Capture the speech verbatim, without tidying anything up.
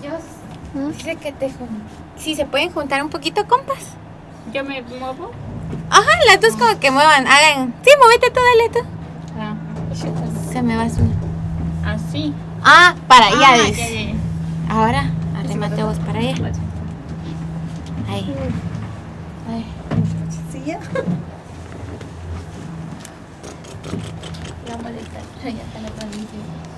Dios ¿Mm? dice que te jun- si se pueden juntar un poquito, compas. Yo me muevo. Ajá, las dos como que muevan, hagan. Sí, muévete tú, dale tú. Ah, Se me va su. así. Ah, para allá, Ah, dice. ya, ya, ya. Ahora, arrímate vos para allá. Ahí. Ahí. Sí, ya. Ya molesta. Ya está la transmisión.